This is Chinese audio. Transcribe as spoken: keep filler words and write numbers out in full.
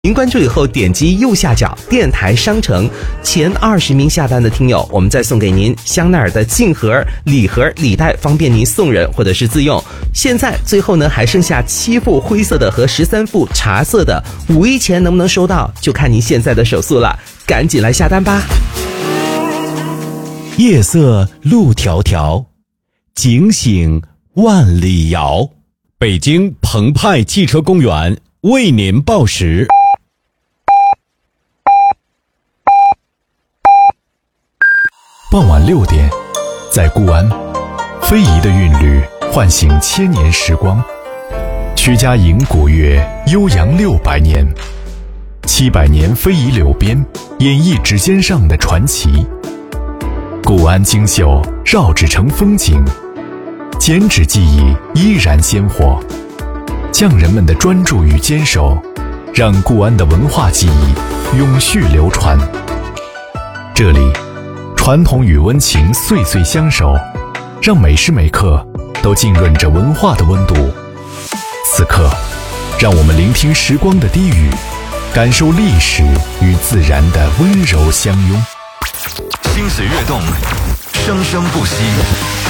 您关注以后点击右下角电台商城，前二十名下单的听友，我们再送给您香奈儿的镜盒、礼盒、礼袋，方便您送人或者是自用。现在最后呢还剩下七副灰色的和十三副茶色的，五一前能不能收到就看您现在的手速了，赶紧来下单吧。 夜色路迢迢，警醒万里遥。北京澎湃汽车公园为您报时。 傍晚六点，在固安，非遗的韵律唤醒千年时光。曲家营古乐悠扬六百年，七百年非遗柳编演绎指尖上的传奇。固安精秀绕指成风景，剪纸技艺依然鲜活。匠人们的专注与坚守，让固安的文化技艺永续流传。这里传统与温情岁岁相守，让每时每刻都浸润着文化的温度。此刻，让我们聆听时光的低语，感受历史与自然的温柔相拥。 心随跃动，生生不息。